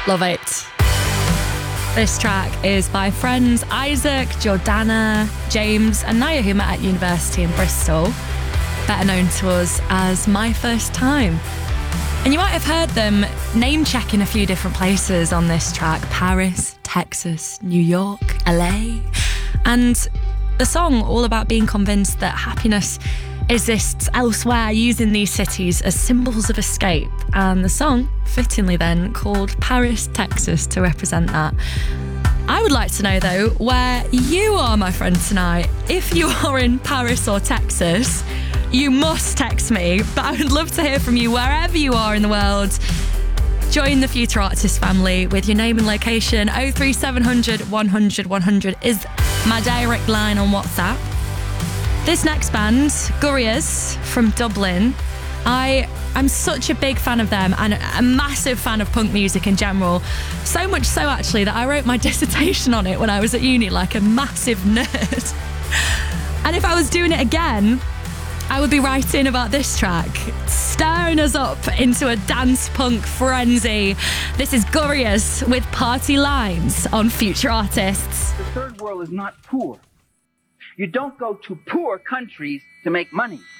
Love it. This track is by friends Isaac, Jordana, James and Naya, who met at university in Bristol, better known to us as My First Time. And you might have heard them name-checking a few different places on this track: Paris, Texas, New York, LA. And the song all about being convinced that happiness exists elsewhere, using these cities as symbols of escape. And the song, fittingly then, called Paris, Texas to represent that. I would like to know, though, where you are, my friend, tonight. If you are in Paris or Texas, you must text me, but I would love to hear from you wherever you are in the world. Join the Future Artist family with your name and location. 03700 100 100 is my direct line on WhatsApp. This next band, Gurriers from Dublin, I'm such a big fan of them and a massive fan of punk music in general. So much so, actually, that I wrote my dissertation on it when I was at uni, like a massive nerd. And if I was doing it again, I would be writing about this track, stirring us up into a dance punk frenzy. This is Gurriers with Party Lines on Future Artists. The third world is not poor. You don't go to poor countries to make money.